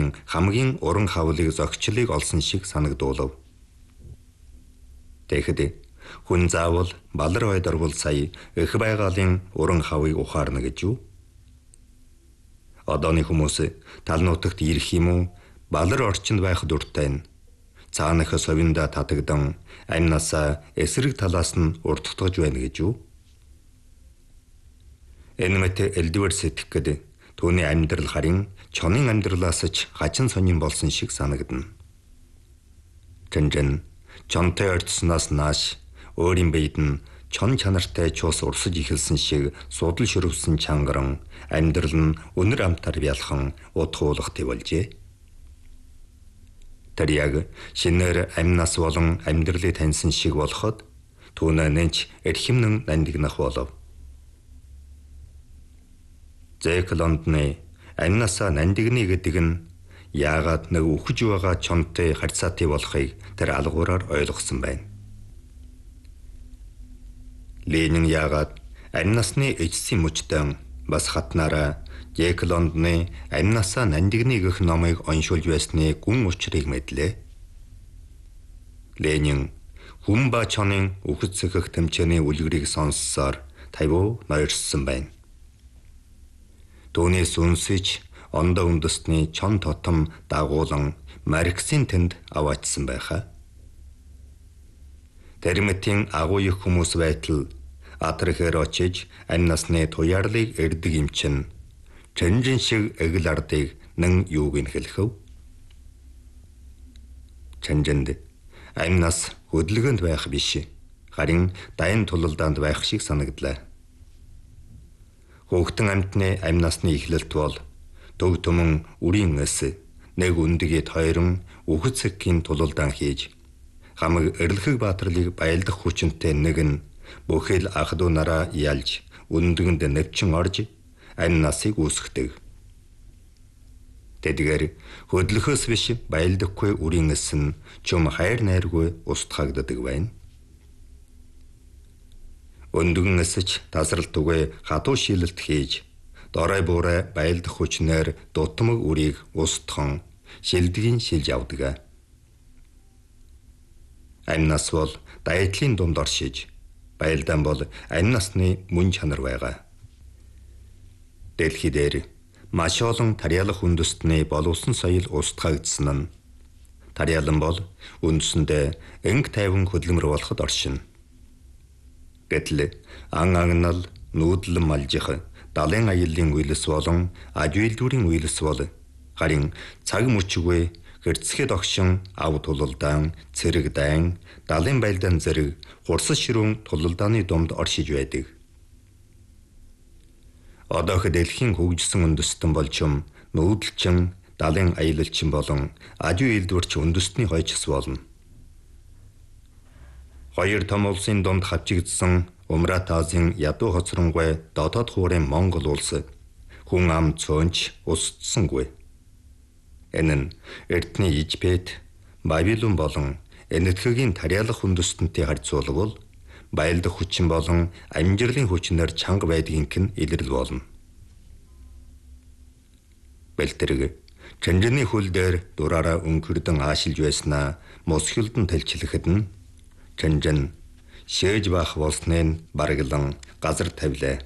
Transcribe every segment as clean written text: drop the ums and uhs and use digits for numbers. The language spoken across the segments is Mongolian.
Харин хамгийн уран хавлыг зохичлыг олсон шиг санагдуулав. Тэгэхэд хүн заавал балар ойдорвол сая их байгалийн уран хавыг ухаарна гэж юу? Одооны хүмүүс тал нутагт ирэх юм уу? Балар орчинд байх дуртай нь. Цаанах совинда татагдан амнасаа эсрэг талаас нь урдтгаж байна гэж юу? Энэ мэт элдвэр сэтгэхэд түүний амьдрал харин чонын амьдралаас ч хачин сонин болсон шиг санагдана. Чанжин чонтой ойртсноос нааш өөрийн биед нь чон чанартай чуус урсаж ихэлсэн шиг судал шөрөвсөн чангаран амьдрал нь өнөр амтар бялхан утгуулгатай болжээ. Тэр яг шинээр амнаас болон амьдралыг таньсан шиг болоход түүнээ нэнч эрхэмнэн нандинах болов. Зэк Лондоны амнаасаа нандингны гэдэг нь яагаад нэг үхэж байгаа чонтой харьцаатай болохыг тэр алгуураар ойлгосон байна. Ленин яагаад амнасны эцсийн мөчтөн бас хатнараа Зэк Лондоны амнаасаа нандингны гэх номыг уншуулж байсны гүн учрыг мэдлээ. Ленин хүн ба чонын үхэж сөхөх тэмцээний үлгэрийг сонссоор тавиу ноёрсон байна. Түүний сүнсэж ондоо үндэсний чон тотом дагуулан Марксийн тэнд аваачсан байхаа. Тэрмэтийн агуу их хүмүүс байтал атрэхэр очиж амнасны туяарлыг эрдэг юм чин чэнжин шиг эгэл ардыг нэн юуг нь хэлэхв. Чэнжинд амнас хөдөлгөөнд байх биш, харин дайн тулалдаанд байх шиг санагдлаа. Хөөхтөн амтны амнасны эхлэлт бол төг төмөн үрийн эс нэг үндэгэд хоёрон үхэцгийн тулалдаан хийж хамаг эрлэхэг баатарлыг баялдах хүчинтэй нэг нь бүхэл ах トゥ нараа ялж үндэгэнд нэвчин орж амнасыг үүсгдэг. Тэдгээр хөдлөхөөс биш баялдахгүй үрийн эс нь чум хайр найргүй устгагддаг байна. Өндгөн эсэж тасралтгүй хатуу шилэлт хийж дорой буурай баялдах хүчнээр дутмаг үрийг устхан шилдгийн шилж авдаг. Амнас бол дайдлын дунд оршиж, баялдаан бол амнасны мөн чанар байгаа. Дэлхий дээр маш олон тарьялах үндэстний боловсон соёл устгагдсан нь тарьялан бол үндсэндээ энг тайван хөдөлмөр болоход оршино. Гэтэл ан агнал, нүүдлэн малжих, далайн аяллын үйлс болон аж үйлдвэрийн үйлс бол харин цаг мөчгүй гэрцхэд огшин ав тулалдаан, цэрэг дайн, далайн байлдаан зэрэг хурсас ширүүн тулалдааны дунд оршиж байдаг. Одоох дэлхийн хөгжсөн үндэстэн болчим нүүдэлчин, далайн аялалчин болон аж үйлдвэрч үндэстний хойчс болно. Хоёр том улсын дунд хавчигдсан Умрат Азийн ядуу хоцронгой дотоод хуурын Монгол улс хүн ам цөөнч устсангүй. Энэ нь эрдний Египет, Бабилон болон энэтхэгийн тарьялах үндэстэнтэй харьцуулбал баялдах хүчин болон амжилрын хүчнээр чанга байдгийг нь илэрэл болно. Бэлтэрэг чанжины хөл дээр дураараа өнгөрдөн аашилж байснаа мосхилдон тэлчлэхэд нь чанжин шээж бах болсныг бараглан газар тавилаа.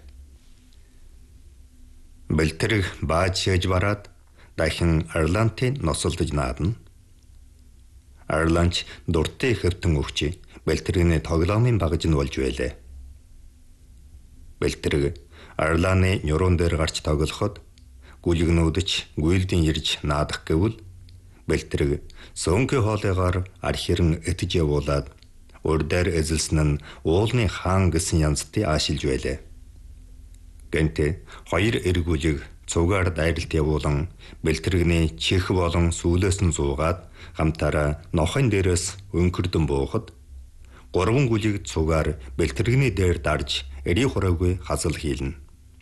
Бэлтэрэг бааж шээж бараад дахин Ирландын носолдож наадна. Ирландч дуртай хэвтэн өгч бэлтэрэгний тоглоомын багж нь болж байлаа. Бэлтэрэг Ирландны нюрон дээр гарч тоглоход гүлгнүүдч гүйлдийн ирж наадах гэвэл бэлтэрэг сөнхий хоолойгоор архиран этж явуулаад урдаар эзэлсэн нь уулны хаан гэсэн янзтай аашилж байлаа. Гэнтэ хоёр эргүүлэг цугаар дайралт явуулан бэлтэрэгний чих болон сүүлээс нь зуугаад хамтаараа нохын дээрээс өнкөрдөн буухад гурван гүлийг цугаар бэлтэрэгний дээр дарж эри хураагүй хасал хийлнэ.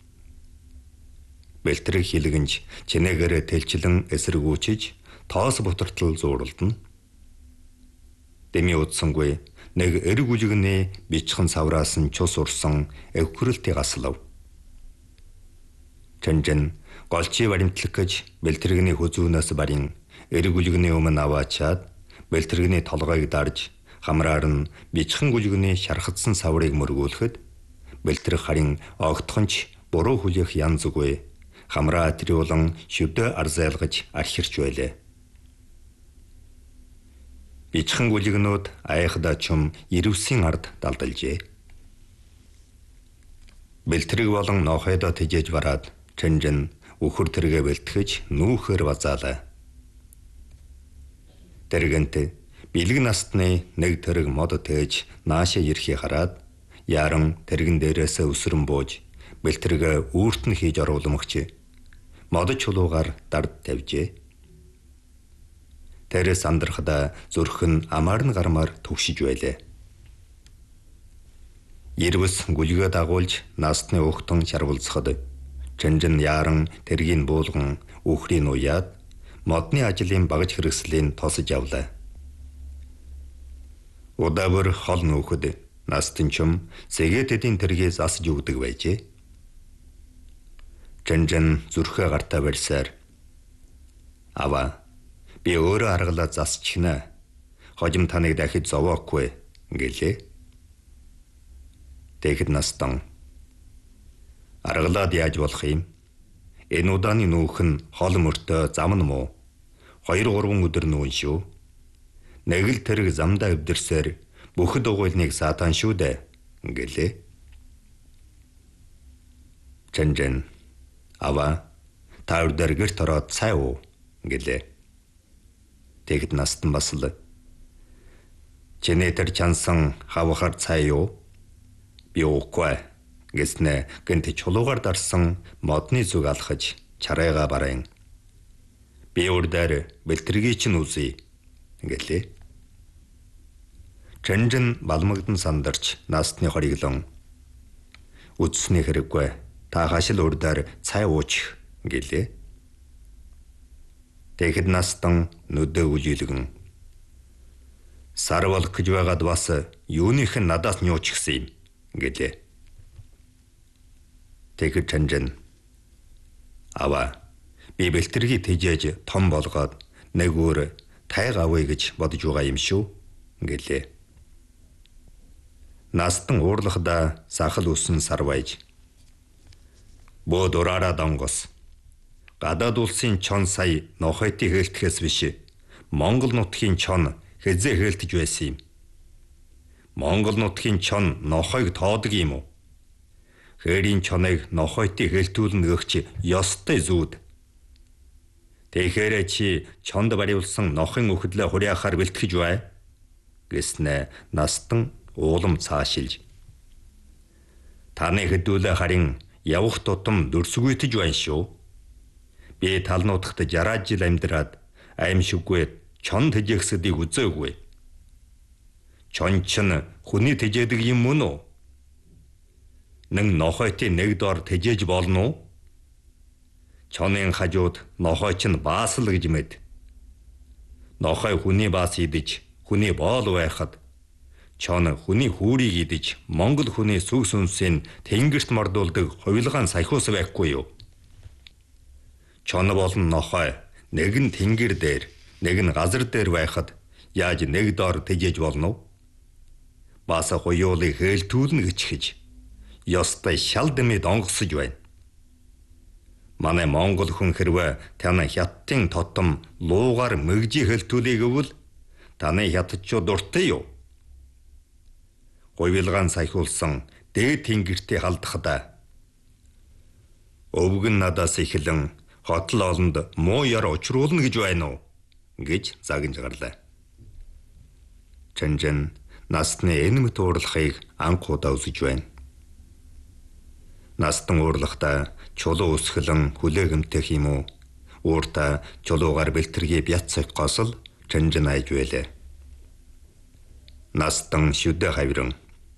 Бэлтэрэг хилгэнж чинээгээр тэлчлэн эсэргүүчиж тоос бутартал зууралдана. Дэми утсангүй нэг эргүүлэгний бичхэн савраас нь цус урсан эвхрэлтийг аслав. Чанжин голчий баримтлах гэж бэлтэргэний хүзүүнээс барин эрг гүлгний өмнө аваачаад бэлтэргэний толгойг дарж хамраар нь бичхэн гүлгний шархадсан саврыг мөргүүлэхэд бэлтрэх харин огтхонч буруу хүлээх ян зүгүй хамраа тэрүүлэн шүдэ арзайлгаж архирч байлаа. Бичхэн гүлгнүүд айхда чум ирвсийн ард далдалжээ. Бэлтрэг болон нохойдоо тэжээж бараад Чанжин үхэр тэргээ бэлтгэж нүүхээр базаалаа. Тэргэнт бэлэг настны нэг тэрэг мод тээж наашаа ирэхийг хараад яран тэргэн дээрээс өсрөн бууж бэлтрэгээ үүрт нь хийж оруулмагч мод чулуугаар дард тавьжээ. Тэрээс андрахада зүрх нь амаар нь гармаар түгшиж байлаа. Ирвэс гүлгээ дагуулж настны ухтан шарвалцахад Чанжин яран тэргийн буулган үхрийн уяад модны ажлын багаж хэрэгслийн тосож явлаа. Удаавар хол нүүхэд настын чум сэгээтэдийн тэргийг засж өгдөг байжээ. Чанжин зүрхээ гартаа барьсаар "Ава, би өөрөө аргалаа засчихна. Хожим таныг дахиж зовоохгүй" гэлээ. Тэгэхэд настан "Аргалаад яаж болох юм? Энэ удааны нүүх нь хол мөртөө зам нь муу. 2-3 өдөр нүүн шүү. Нэг л тэрэг замдаа өвдөрсөөр бүхэд угуйлныг саатан шүү дээ" гэлээ. Чанжин "Ава, та өрдөр гэрт ороод цай уу" гэлээ. Тэгэд настан бас л "Чиний тэр чансан хавхар цай юу? Би уухгүй" гэснэ гэнт чулуугаар дарсан модны зүг алхаж чарайга барайн. "Би урдаар бэлтэргийг чинь үзье" гэлээ. Чанжин балмагдан сандарч настны хориглон "Үдсний хэрэггүй. Та хашил урдаар цай уучих" гэлээ. Тэгэхэд настан нүдэ үжилгэн "Сар болох гэж байгаад бас юуных нь надаас нюучихсан юм" гэлээ. Тэгэхэд Чанжин "Ава, би бэлтэргийг тэжээж том болгоод нэг өөр тайг авъя гэж бодож байгаа юм шүү" гэлээ. Настан уурлахда сахал үсэн сар байж "Бод ураараа донгос. Гадаад улсын чон сая нохойтыг хэлтгэхээс биш. Монгол нутгийн чон хэзээ хэлтэж байсан юм. Монгол нутгийн чон нохойг тоодог юм уу? Хээрийн чоныг нохойтыг хэлтүүлнэ гэгч ёстой зүүд. Тэгэхээр чи чонд бариулсан нохын үхдлээ хуриахаар бэлтгэж бай" гэснэ настан уулам цаашилж. "Таны хэдүүлээ харин явах тутам дөрсгүйтэж байна шүү. Би тал нутагт 60 жил амьдраад аимшиггүй чон тэжэхсдийг үзээгүй. Чон чинь хүний тэжээдэг юм мөн үү? Нэг нохойтын нэг дор тэжээж болно уу? Чонын хажууд нохой чинь баасал гэж мэд. Нохой хүний баас идэж хүний боол байхад чон хүний хүүрийг идэж Монгол хүний сүг сүнсийн тэнгэрт мордуулдаг хувилгаан сахиус байхгүй юу? Чон болон нохой нэг нь тэнгэр дээр, нэг нь газар дээр байхад яаж нэг доор тэжээж болно? Бааса хуйуулыг хэлтүүлнэ гэчхэж ёстой шал дэмэд онгосож байна. Манай Монгол хүн хэрвээ таны хятадын тотом луугаар мэгжи хэлтүүлээ гэвэл таны хятадчууд дуртай юу? Хувилгаан сахиулсан дээд тэнгэртээ халдахда өвгөн надаас эхлэн хотл олонд муу яр учруулна гэж байна уу гэж загинж гарлаа. Чанжин настны энэмт уурлахыг анх удаа үзэж байна. Настан уурлахдаа чулуу өсгөлөн хүлээгэмтэх юм уу? Ууртаа чулуугаар бэлтэргийн бяццыг госол Чанжин айж байлаа. Настан шүдэ хавиран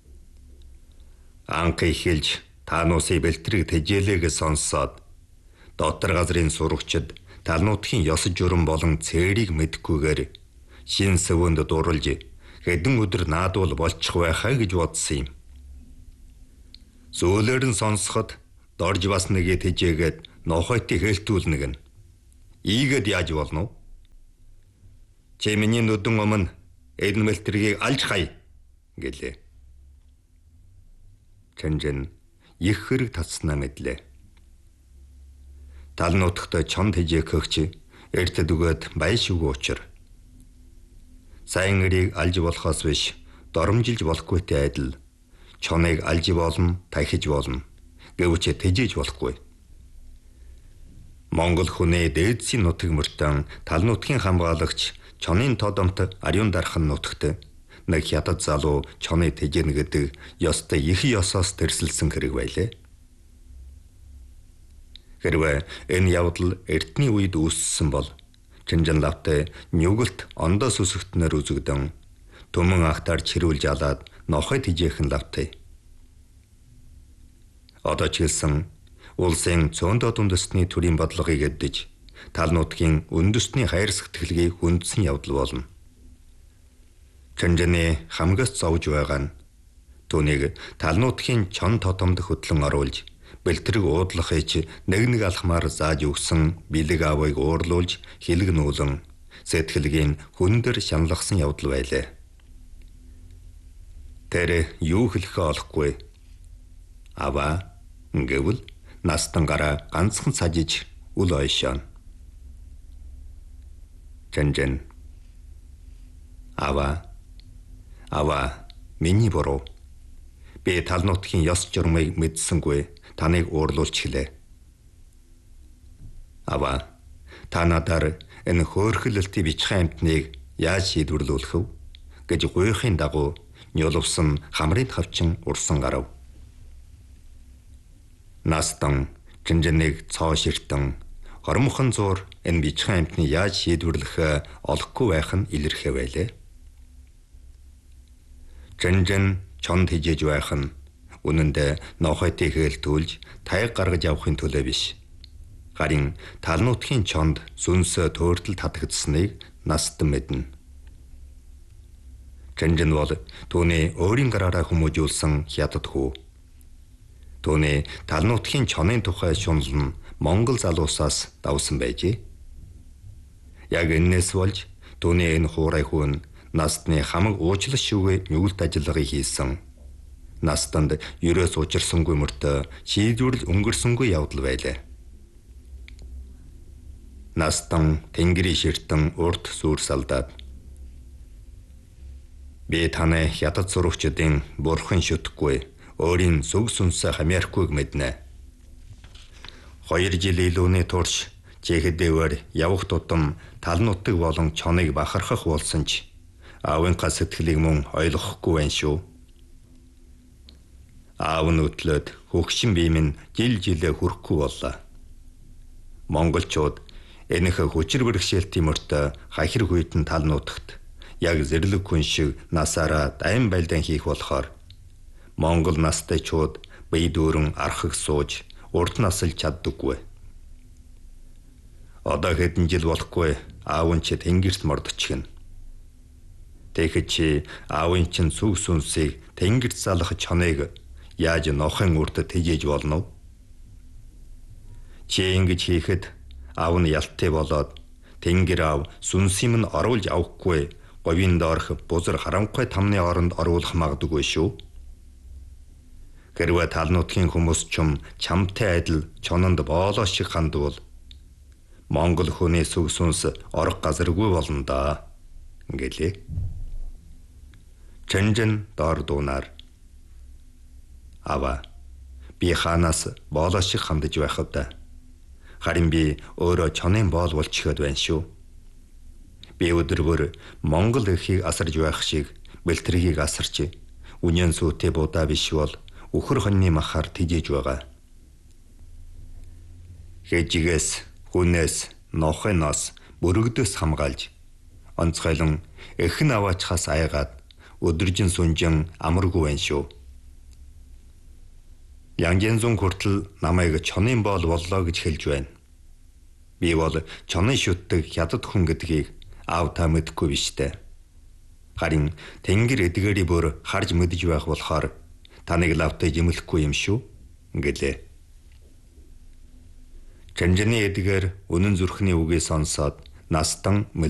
анх ихэлж таануусын бэлтрийг тэжээлээг сонсоод дотор газрын сурагчид талнуудхийн ёс журам болон цээрийг мэдхгүйгээр шин сөвөнд дурлж хэдэн өдөр наадуул болчих байхаа гэж бодсон юм. Зөөлөр нь сонсоход дорж бас нэгэ тэжээгээд нохойтыг хэлтүүлнэг нь. Ийгэд яаж болно? Чи миний нүдэн өмнө энэ мэлтрийг алж хай гэлээ. Чанжин их хэрэг татснаа мэдлээ. Тал нутагт чонд хижээгч эртэд өгөөд байшгүй учир. Сайн нэрийг алж болохоос биш доромжилж болохгүйтэй адил чоныг алж болно, тахиж болно. Гэвч тэжээж болохгүй. Монгол хүний дээдсийн нутаг мөртөн тал нутгийн хамгаалагч чонын тодомт ариун дархан нутагт нэг хятад залуу чоны тэжээнэ гэдэг ёстой их ёсоос тэрсэлсэн хэрэг байлээ. Хэрвээ энэ явдал эртний үед үүссэн бол Чанжин лавтай нүгэлт ондоо сүсгтнэр үзэгдэн төмөн ахтаар чирүүлж алаад нохой тижээхэн лавтай. Одоо ч хэлсэн улсын цөөндөд үндэстний төрийн бодлогыг эддэж тал нутгийн үндэстний хайр сэтгэлгийг хүндсэн явдал болно. Чанжины хамгаас зовж байгаа нь түүнийг тал нутгийн чон тотомд хөтлөн оруулж бэлтрэг уудлахыг нэг алхмаар зааж өгсөн бэлэг аавыг уурлуулж хилэг нүүлэн сэтгэлгийн хүндэр шаналгасан явдал байлаа. Тэр юу хэлэхээ олохгүй. Аваа гэвэл настан гараа ганцхан сажиж үл ойшоон. Чанжин аваа миний буруу. Би тал нутгийн ёс журмыг мэдсэнгүй таныг уурлуулж хэлээ. Аваа та надаар энэ хөөрхөлөлтийн бичхэн амтныг яаж шийдвэрлүүлэх вэ гэж гуйхын дагуу нёловсон хамрын хавчин урсан гарав. Настан Чанжиныг цоо ширтэн хормхон зуур энэ бичхэн амтны яаж шийдвэрлэх олохгүй байх нь илэрхээ байлээ. Чанжин чонд хижээж байх нь үнэн дээр нохойтыг хэлтүүлж тайг гаргаж явахын төлөө биш. Харин тал нутгийн чонд сүнсөө төөртөл татагдсныг настан мэднэ. Чанжин бол түүний өөрийн гараараа хүмүүжүүлсэн хятад хүү. Түүний тал нутгийн чонын тухай шунал нь Монгол залуусаас давсан байжээ. Яг энэс болж түүний энэ хуурай хүн настны хамаг уучлал шүүгээ нүгэлт ажиллагыг хийсэн. Настанд ерөөс учирсангүй мөртөө шийдвэрлэл өнгөрсөнгүй явдал байлаа. Настан тэнгэрийн ширтэн урд сүр салдаад би таны хятад зурагчдын бурхан шүтгэхгүй өөрийн сүг сүнсээ хамаарахгүйг мэднэ. 2 жил илүүний турш чехэдээвэр явах тутам тал нутаг болон чоныг бахархах болсон ч аавынхаа сэтгэлийг мөн ойлгохгүй байна шүү. Аав нь өтлөөд хөгшин бие минь жил жилээ хүрхгүй боллоо. Монголчууд энэхэ хүчир бэрхшээлтийн мөртөө хахир хүйтэн тал нутагт яг зэрлэг хүн шиг насаараа дайм байлдан хийх болохоор Монгол настай чууд бие дүүрэн архаг сууж урд насалж чаддаггүй. Одоо хэдэн жил болохгүй аав нь ч тэнгэрт мордчихно. Тэгэхэд чи аавын чинь сүг сүнсийг тэнгэрт залах чоныг яаж нохын үрд тэжээж болно вэ? Чи ингэж хийхэд аав нь ялттай болоод тэнгэр аав сүнсийн минь оруулж авахгүй говийн доорх бузар харанхуй тамны оронд оруулах магадгүй шүү. Хэрвээ тал нутгийн хүмүүс чамтай адил чононд боолоо шиг хандвал Монгол хүний сүг сүнс орох газаргүй болно да гэлээ. Чанжин доор дуунаар аваа би хаанаас боолоо шиг хандаж байх вэ? Харин би өөрөө чонын боол болчиход байна шүү. Би өдөргөр Монгол эрхийг асарж байх шиг бэлтрэгийг асарч үнэн сүтээ будаа биш бол үхэр хоньны махаар тижээж байгаа. Хэжигээс, хүнээс, нохоноос, бүрэгдээс хамгаалж онцгойлон эхэн аваачхаас айгаад өдөржин сүнжин амаргүй байна шүү. Янжэнзун хүртэл намайг чонын боол боллоо гэж хэлж байна. Би бол чонын шүтдэг хятад хүн гэдгийг аав та мэдгүй биш дээ. Харин тэнгэр эдгээрийн бүр харж мэдэж байх болохоор таныг лавтай жимэлэхгүй юм шүү гэлээ. Чанжаны эдгээр үнэн зүрхний үгийг сонсоод настан